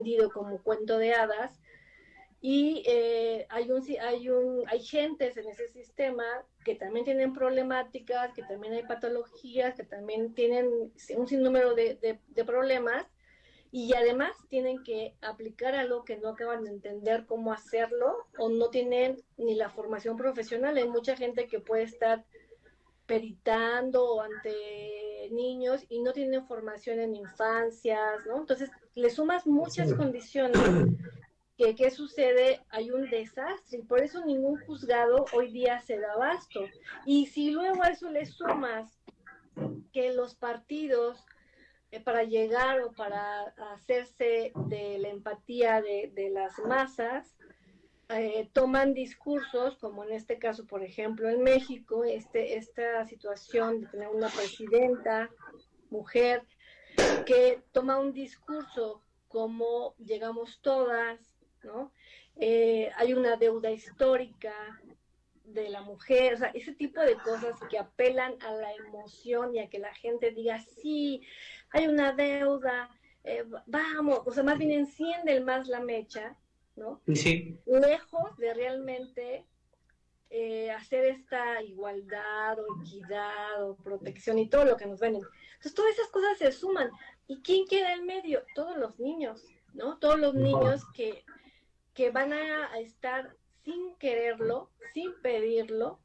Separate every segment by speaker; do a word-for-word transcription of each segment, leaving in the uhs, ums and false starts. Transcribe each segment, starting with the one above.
Speaker 1: vendido como cuento de hadas, y eh, hay, un, hay, un, hay gentes en ese sistema que también tienen problemáticas, que también hay patologías, que también tienen un sinnúmero de, de, de problemas, y además tienen que aplicar algo que no acaban de entender cómo hacerlo, o no tienen ni la formación profesional. Hay mucha gente que puede estar peritando ante niños y no tienen formación en infancias, ¿no? Entonces, le sumas muchas condiciones que qué sucede, hay un desastre, y por eso ningún juzgado hoy día se da abasto. Y si luego a eso le sumas que los partidos, eh, para llegar o para hacerse de la empatía de, de las masas, eh, toman discursos, como en este caso, por ejemplo, en México, este, esta situación de tener una presidenta mujer que toma un discurso como llegamos todas, ¿no? Eh, hay una deuda histórica de la mujer, o sea, ese tipo de cosas que apelan a la emoción y a que la gente diga, sí, hay una deuda, eh, vamos, o sea, más bien enciende el más la mecha, ¿no?
Speaker 2: Sí, sí.
Speaker 1: Lejos de realmente eh, hacer esta igualdad o equidad o protección y todo lo que nos venden. Entonces, todas esas cosas se suman. ¿Y quién queda en medio? Todos los niños, ¿no? Todos los niños que, que van a, a estar sin quererlo, sin pedirlo,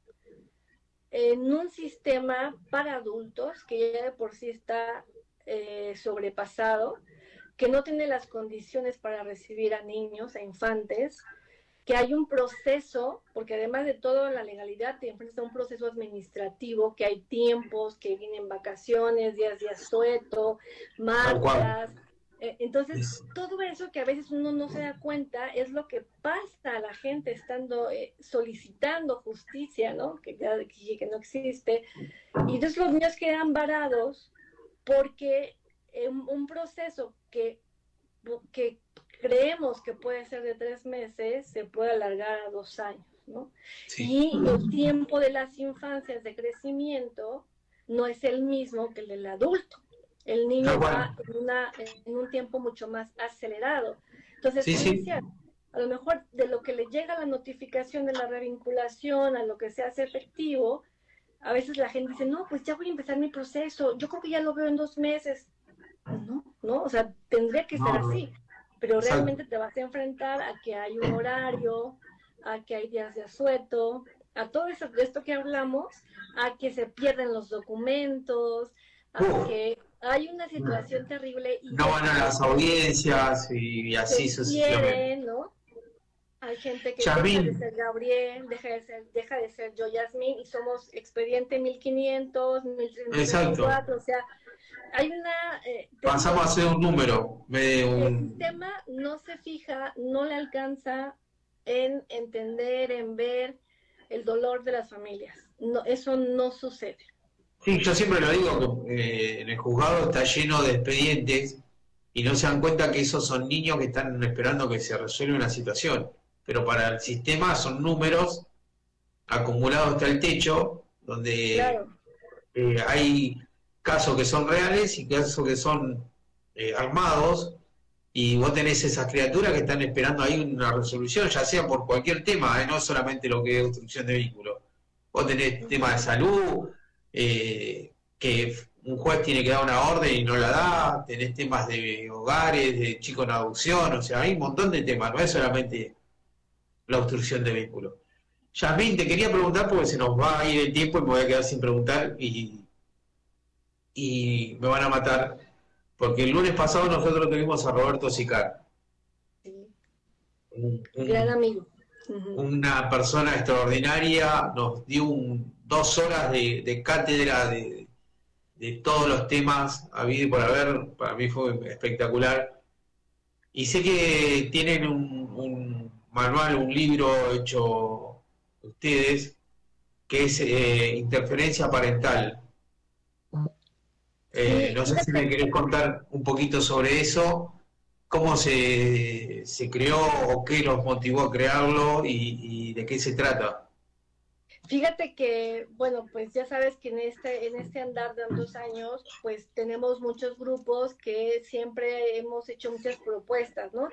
Speaker 1: en un sistema para adultos que ya de por sí está eh, sobrepasado, que no tiene las condiciones para recibir a niños, a infantes, que hay un proceso, porque además de todo la legalidad te enfrentas a un proceso administrativo, que hay tiempos, que vienen vacaciones, días de asueto,
Speaker 2: Tal cual.
Speaker 1: marchas. Eh, entonces,
Speaker 2: Es-
Speaker 1: todo eso que a veces uno no se da cuenta es lo que pasa a la gente estando eh, solicitando justicia, ¿no? Que ya que, que no existe. Y entonces los niños quedan varados porque en un proceso que que creemos que puede ser de tres meses, se puede alargar a dos años, ¿no?
Speaker 2: sí,
Speaker 1: Y el tiempo de las infancias de crecimiento no es el mismo que el del adulto. El
Speaker 2: tal
Speaker 1: niño va
Speaker 2: cual.
Speaker 1: en, una, en un tiempo mucho más acelerado. Entonces,
Speaker 2: Sí,
Speaker 1: tú
Speaker 2: sí.
Speaker 1: decías, a lo mejor de lo que le llega la notificación de la revinculación a lo que se hace efectivo, a veces la gente dice, no, pues ya voy a empezar mi proceso, yo creo que ya lo veo en dos meses. No, no, o sea, tendría que ser
Speaker 2: No,
Speaker 1: así, pero
Speaker 2: exacto.
Speaker 1: realmente te vas a enfrentar a que hay un horario, a que hay días de asueto, a todo eso, de esto que hablamos, a que se pierden los documentos, a
Speaker 2: Uf,
Speaker 1: que hay una situación terrible y
Speaker 2: no
Speaker 1: ya
Speaker 2: van a
Speaker 1: hay
Speaker 2: las
Speaker 1: gente
Speaker 2: audiencias y, y
Speaker 1: que
Speaker 2: así sucesivamente.
Speaker 1: quiere, ¿no? Hay gente que deja de
Speaker 2: Yasmín,
Speaker 1: ser Gabriel, deja de ser, deja de ser yo, Yasmín, y somos expediente mil quinientos, mil trescientos
Speaker 2: exacto.
Speaker 1: veinticuatro, o sea, hay una, eh, te
Speaker 2: Pasamos
Speaker 1: digo,
Speaker 2: a ser un número, en vez de
Speaker 1: el
Speaker 2: un...
Speaker 1: sistema no se fija, no le alcanza en entender, en ver el dolor de las familias. No, eso no sucede.
Speaker 2: Sí, yo siempre lo digo, que eh, en el juzgado está lleno de expedientes y no se dan cuenta que esos son niños que están esperando que se resuelva una situación. Pero para el sistema son números acumulados hasta el techo, donde
Speaker 1: Claro,
Speaker 2: eh, hay casos que son reales y casos que son eh, armados, y vos tenés esas criaturas que están esperando ahí una resolución, ya sea por cualquier tema, eh, no solamente lo que es obstrucción de vínculo. Vos tenés temas de salud, eh, que un juez tiene que dar una orden y no la da, tenés temas de hogares, de chicos en adopción, o sea, hay un montón de temas, no es solamente la obstrucción de vínculo. Yasmín, te quería preguntar porque se nos va a ir el tiempo y me voy a quedar sin preguntar y, y me van a matar, porque el lunes pasado nosotros tuvimos a Roberto Sicar,
Speaker 1: sí,
Speaker 2: un,
Speaker 1: gran
Speaker 2: un,
Speaker 1: amigo. Uh-huh.
Speaker 2: una persona extraordinaria, nos dio un, dos horas de, de cátedra de, de, todos los temas habido y por haber, para mí fue espectacular. Y sé que tienen un, un manual, un libro hecho ustedes, que es eh, interferencia parental. Eh,
Speaker 1: Sí,
Speaker 2: no sé si me
Speaker 1: fíjate,
Speaker 2: querés contar un poquito sobre eso, cómo se, se creó o qué los motivó a crearlo y, y de qué se trata.
Speaker 1: Fíjate que, bueno, pues ya sabes que en este, en este andar de tantos años, pues tenemos muchos grupos que siempre hemos hecho muchas propuestas, ¿no?